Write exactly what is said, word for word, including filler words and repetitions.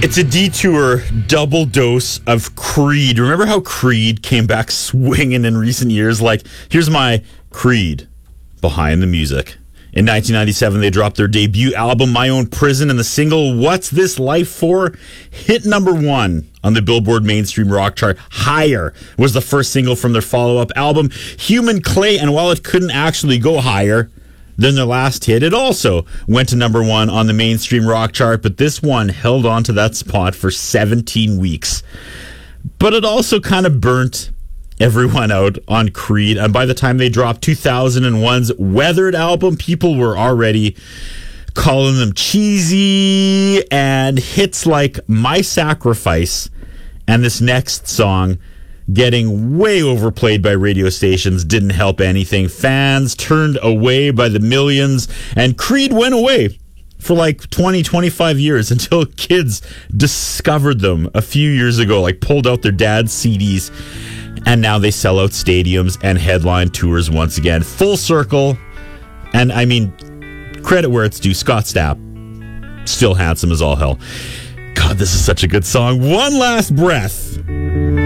It's a detour double dose of Creed. Remember how Creed came back swinging in recent years? Like, here's my Creed behind the music. In nineteen ninety-seven, they dropped their debut album, My Own Prison, and the single, What's This Life For? Hit number one on the Billboard mainstream rock chart. Higher was the first single from their follow-up album, Human Clay, and while it couldn't actually go higher than their last hit, it also went to number one on the mainstream rock chart, but this one held on to that spot for seventeen weeks. But it also kind of burnt everyone out on Creed, and by the time they dropped two thousand one's Weathered album, people were already calling them cheesy, and hits like My Sacrifice and this next song getting way overplayed by radio stations didn't help anything. Fans turned away by the millions, and Creed went away for like twenty, twenty-five years until kids discovered them a few years ago, like pulled out their dad's C Ds, and now they sell out stadiums and headline tours once again. Full circle, and I mean, credit where it's due, Scott Stapp, still handsome as all hell. God, this is such a good song. One Last Breath.